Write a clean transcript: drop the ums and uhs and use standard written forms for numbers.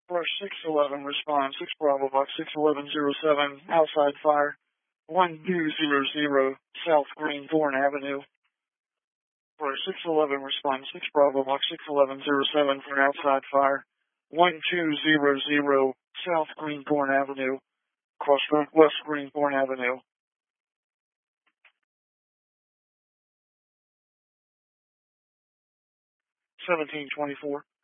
Brush 611, respond 6 Bravo Box 61107, outside fire, 1200 South Greenthorn Avenue. Brush 611, respond 6 Bravo Box 61107 for an outside fire, 1200 South Greenthorn Avenue, across West Greenthorn Avenue. 1724.